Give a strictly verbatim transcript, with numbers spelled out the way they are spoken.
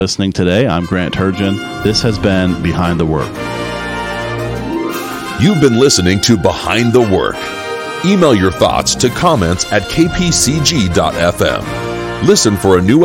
listening today. I'm Grant Turgeon. This has been Behind the Work. You've been listening to Behind the Work. Email your thoughts to comments at k p c g dot f m. Listen for a new